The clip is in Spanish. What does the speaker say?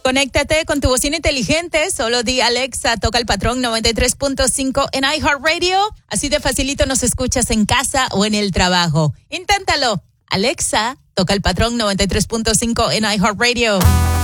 Conéctate con tu bocina inteligente. Solo di Alexa, toca el patrón 93.5 en iHeartRadio. Así de facilito nos escuchas en casa o en el trabajo. Inténtalo. Alexa, toca el patrón 93.5 en iHeartRadio.